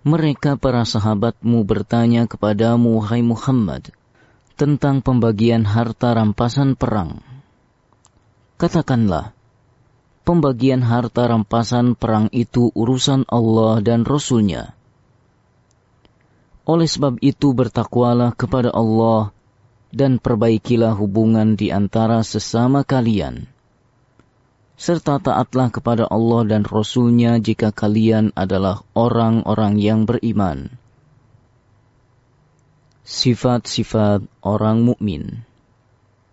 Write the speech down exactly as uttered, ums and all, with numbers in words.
Mereka para sahabatmu bertanya kepadamu, wahai Muhammad, tentang pembagian harta rampasan perang. Katakanlah, pembagian harta rampasan perang itu urusan Allah dan Rasul-Nya. Oleh sebab itu bertakwalah kepada Allah dan perbaikilah hubungan di antara sesama kalian. Serta taatlah kepada Allah dan Rasul-Nya jika kalian adalah orang-orang yang beriman. Sifat-sifat orang mukmin.